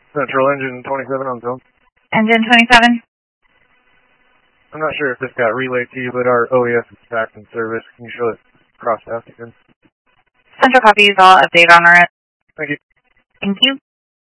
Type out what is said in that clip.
Central Engine 27 on zone. Engine 27? I'm not sure if this got relayed to you, but our OES is back in service. Can you show it crossed out again? Central copies. I'll update on our end. Thank you. Thank you.